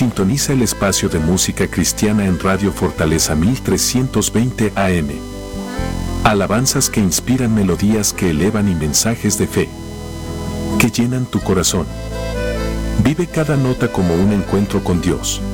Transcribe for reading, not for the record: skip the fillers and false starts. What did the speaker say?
Sintoniza el espacio de música cristiana en Radio Fortaleza 1320 AM. Alabanzas que inspiran, melodías que elevan y mensajes de fe que llenan tu corazón. Vive cada nota como un encuentro con Dios.